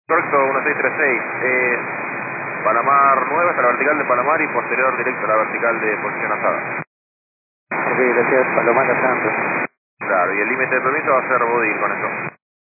Correcto, 1636. Palomar 9 hasta la vertical de Palomar y posterior directo a la vertical de posición asada. Ok, gracias, Palomar a Santos. Claro, y el límite de permiso va a ser Bodil con eso.